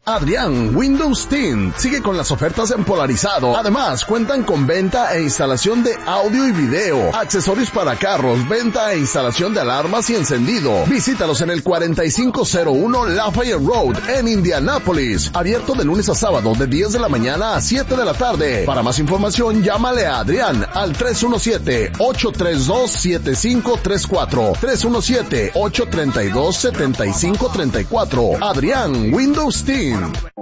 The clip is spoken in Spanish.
Adrián Windows Tint sigue con las ofertas en polarizado. Además, cuentan con venta e instalación de audio y video, accesorios para carros, venta e instalación de alarmas y encendido. Visítalos en el 4501 Lafayette Road en Indianápolis. Abierto de lunes a sábado de 10 de la mañana a 7 de la tarde. Para más información, llámale a Adrián al 317-832-7534. 317-832-7534. Adrián Windows Tint.